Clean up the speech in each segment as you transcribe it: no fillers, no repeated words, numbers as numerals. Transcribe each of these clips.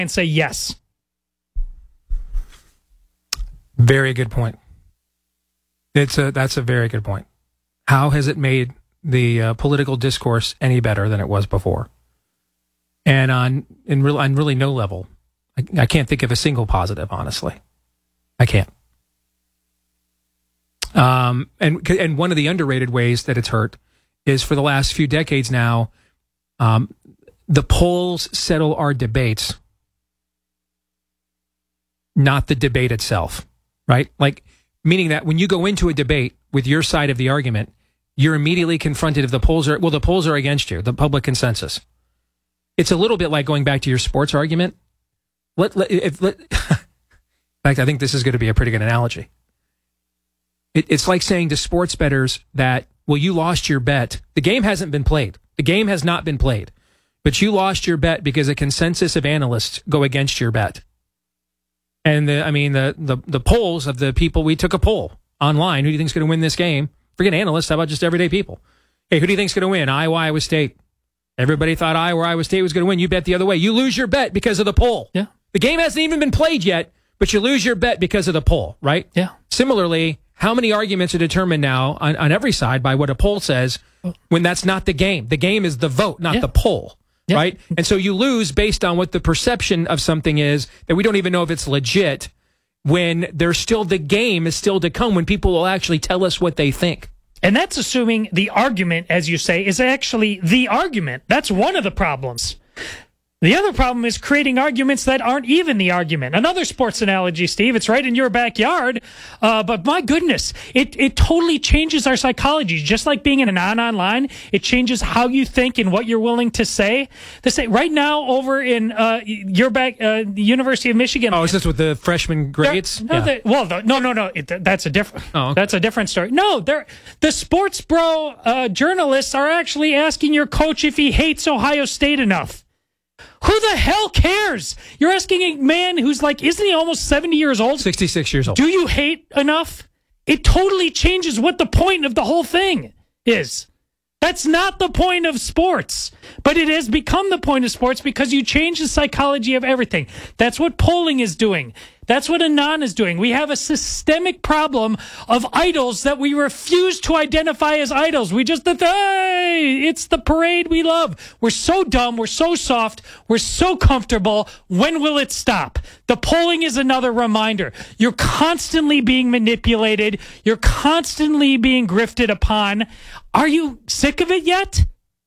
and say yes. Very good point. That's a very good point. How has it made the political discourse any better than it was before? And on really no level, I can't think of a single positive. Honestly, I can't. And one of the underrated ways that it's hurt is for the last few decades now, the polls settle our debates, not the debate itself, right? Like, meaning that when you go into a debate with your side of the argument, you're immediately confronted if the polls are against you, the public consensus. It's a little bit like going back to your sports argument. In fact, I think this is going to be a pretty good analogy. It's like saying to sports bettors that, well, you lost your bet. The game hasn't been played. The game has not been played. But you lost your bet because a consensus of analysts go against your bet. And the polls of the people, we took a poll online. Who do you think is going to win this game? Forget analysts. How about just everyday people? Hey, who do you think is going to win? Iowa State. Everybody thought Iowa State was going to win. You bet the other way. You lose your bet because of the poll. Yeah. The game hasn't even been played yet, but you lose your bet because of the poll, right? Yeah. Similarly, how many arguments are determined now on every side by what a poll says when that's not the game? The game is the vote, not the poll, right? And so you lose based on what the perception of something is that we don't even know if it's legit, when there's still, the game is still to come, when people will actually tell us what they think. And that's assuming the argument, as you say, is actually the argument. That's one of the problems. The other problem is creating arguments that aren't even the argument. Another sports analogy, Steve, it's right in your backyard, but my goodness, it totally changes our psychology. Just like being in an online, it changes how you think and what you're willing to say. Right now over in the University of Michigan. Oh, is this with the freshman grades? No. That's a different. Oh, okay. That's a different story. No, the sports bro journalists are actually asking your coach if he hates Ohio State enough. Who the hell cares? You're asking a man who's like, isn't he almost 70 years old? 66 years old. Do you hate enough? It totally changes what the point of the whole thing is. That's not the point of sports, but it has become the point of sports because you change the psychology of everything. That's what polling is doing. That's what Anon is doing. We have a systemic problem of idols that we refuse to identify as idols. We just, hey, it's the parade we love. We're so dumb. We're so soft. We're so comfortable. When will it stop? The polling is another reminder. You're constantly being manipulated. You're constantly being grifted upon. Are you sick of it yet?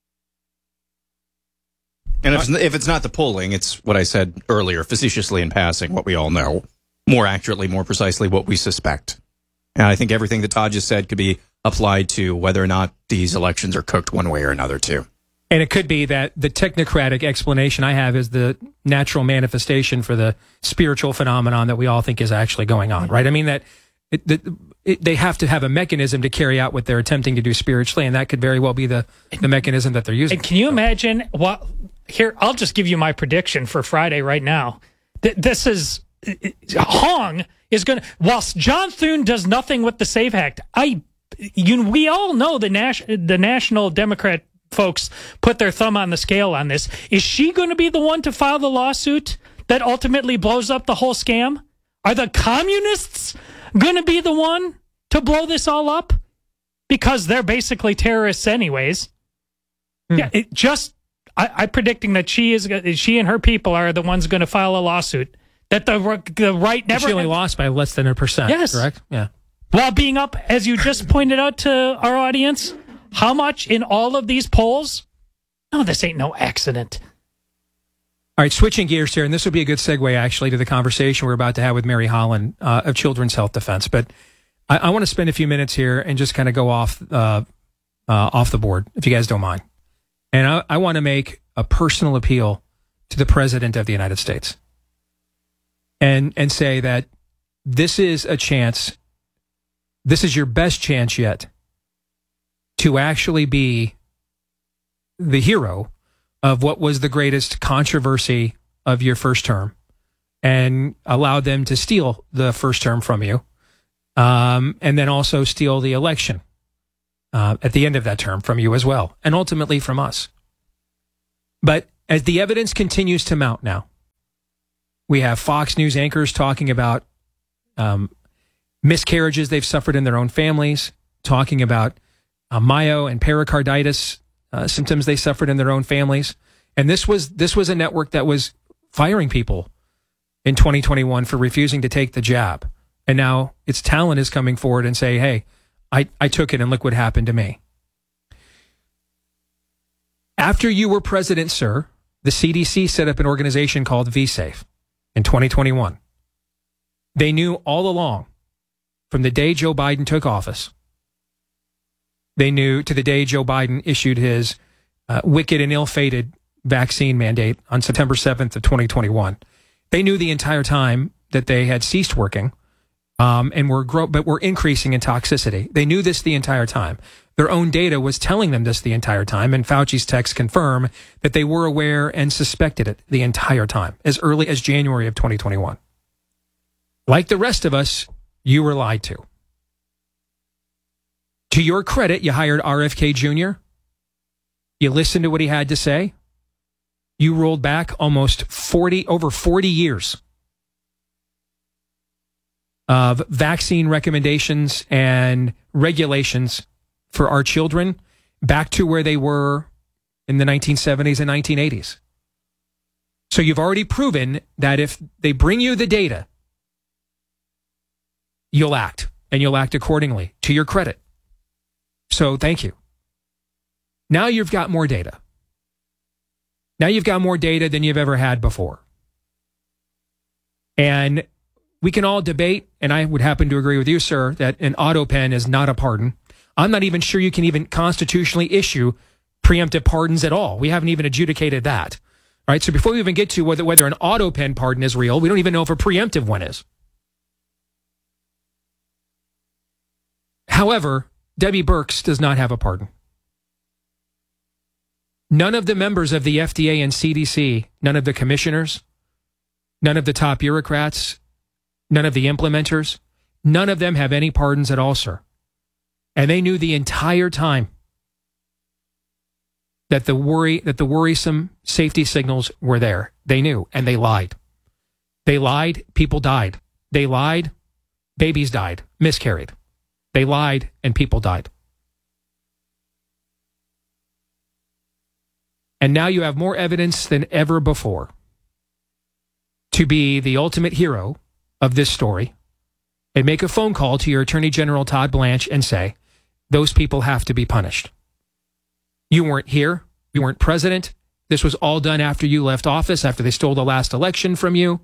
And if it's not the polling, it's what I said earlier, facetiously in passing, what we all know. More accurately, more precisely, what we suspect. And I think everything that Todd just said could be applied to whether or not these elections are cooked one way or another, too. And it could be that the technocratic explanation I have is the natural manifestation for the spiritual phenomenon that we all think is actually going on, right? I mean, that they have to have a mechanism to carry out what they're attempting to do spiritually, and that could very well be the mechanism that they're using. And can you imagine what... Here, I'll just give you my prediction for Friday right now. This is... Hong is going to... Whilst John Thune does nothing with the SAFE Act, we all know the National Democrat folks put their thumb on the scale on this. Is she going to be the one to file the lawsuit that ultimately blows up the whole scam? Are the communists going to be the one to blow this all up? Because they're basically terrorists anyways. Yeah, I'm predicting that she and her people are the ones going to file a lawsuit. That the right never... She only lost by less than 1%, yes. Correct? Yeah. While being up, as you just pointed out to our audience, how much in all of these polls? No, this ain't no accident. All right, switching gears here, and this would be a good segue, actually, to the conversation we're about to have with Mary Holland of Children's Health Defense. But I want to spend a few minutes here and just kind of go off the board, if you guys don't mind. And I want to make a personal appeal to the President of the United States and say that this is a chance, this is your best chance yet to actually be the hero of what was the greatest controversy of your first term and allow them to steal the first term from you, and then also steal the election at the end of that term from you as well, and ultimately from us. But as the evidence continues to mount now, We have Fox News anchors talking about miscarriages they've suffered in their own families, talking about myo and pericarditis symptoms they suffered in their own families. And this was a network that was firing people in 2021 for refusing to take the jab. And now its talent is coming forward and say, hey, I took it and look what happened to me. After you were president, sir, the CDC set up an organization called VSafe in 2021. They knew all along, from the day Joe Biden took office, they knew to the day Joe Biden issued his wicked and ill-fated vaccine mandate on September 7th of 2021. They knew the entire time that they had ceased working and were increasing in toxicity. They knew this the entire time. Their own data was telling them this the entire time, and Fauci's texts confirm that they were aware and suspected it the entire time, as early as January of 2021. Like the rest of us, you were lied to. To your credit, you hired RFK Jr. You listened to what he had to say. You rolled back over 40 years of vaccine recommendations and regulations for our children back to where they were in the 1970s and 1980s. So you've already proven that if they bring you the data, you'll act, and you'll act accordingly, to your credit. So thank you. Now you've got more data. Now you've got more data than you've ever had before. And we can all debate, and I would happen to agree with you, sir, that an auto pen is not a pardon. I'm not even sure you can even constitutionally issue preemptive pardons at all. We haven't even adjudicated that. All right, so before we even get to whether an auto pen pardon is real, we don't even know if a preemptive one is. However, Debbie Birx does not have a pardon. None of the members of the FDA and CDC, none of the commissioners, none of the top bureaucrats, none of the implementers, none of them have any pardons at all, sir. And they knew the entire time that the worrisome safety signals were there. They knew, and they lied. They lied, people died. They lied, babies died, miscarried. They lied, and people died. And now you have more evidence than ever before to be the ultimate hero of this story and make a phone call to your Attorney General, Todd Blanche, and say, those people have to be punished. You weren't here. You weren't president. This was all done after you left office, after they stole the last election from you.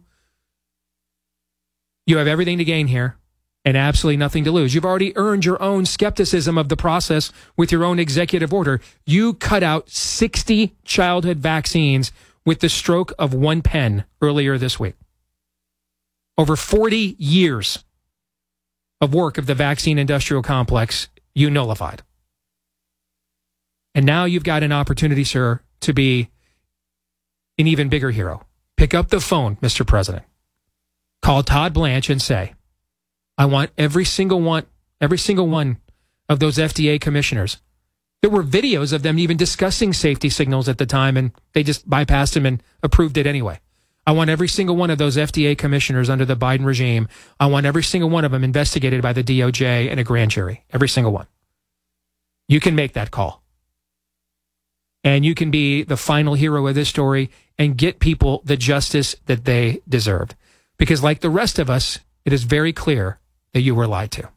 You have everything to gain here and absolutely nothing to lose. You've already earned your own skepticism of the process with your own executive order. You cut out 60 childhood vaccines with the stroke of one pen earlier this week. Over 40 years of work of the vaccine industrial complex, you nullified. And now you've got an opportunity, sir, to be an even bigger hero. Pick up the phone, Mr. President. Call Todd Blanche and say, I want every single one of those FDA commissioners. There were videos of them even discussing safety signals at the time, and they just bypassed them and approved it anyway. I want every single one of those FDA commissioners under the Biden regime. I want every single one of them investigated by the DOJ and a grand jury. Every single one. You can make that call. And you can be the final hero of this story and get people the justice that they deserved. Because like the rest of us, it is very clear that you were lied to.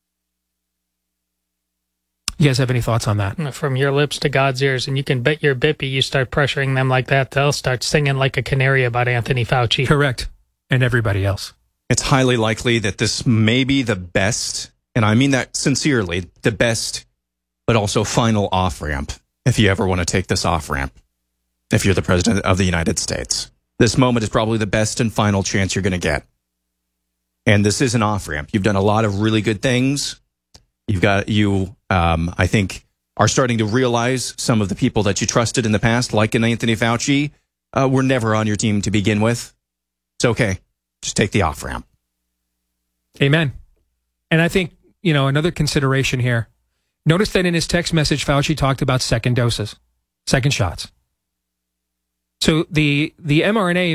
You guys have any thoughts on that? From your lips to God's ears, and you can bet your bippy you start pressuring them like that, they'll start singing like a canary about Anthony Fauci. Correct. And everybody else. It's highly likely that this may be the best, and I mean that sincerely, the best, but also final off-ramp, if you ever want to take this off-ramp, if you're the president of the United States. This moment is probably the best and final chance you're going to get. And this is an off-ramp. You've done a lot of really good things. I think, are starting to realize some of the people that you trusted in the past, like an Anthony Fauci, were never on your team to begin with. It's okay. Just take the off-ramp. Amen. And I think, another consideration here. Notice that in his text message, Fauci talked about second doses, second shots. So the mRNA